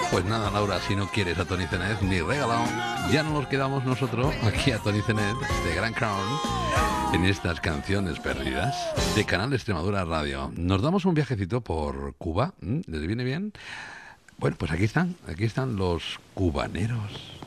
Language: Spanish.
Pues nada, Laura, si no quieres a Tony Zenet ni regalado, ya no nos quedamos nosotros aquí a Tony Zenet de Gran Crown en estas canciones perdidas de Canal Extremadura Radio. Nos damos un viajecito por Cuba. ¿Les viene bien? Bueno, pues aquí están los cubaneros.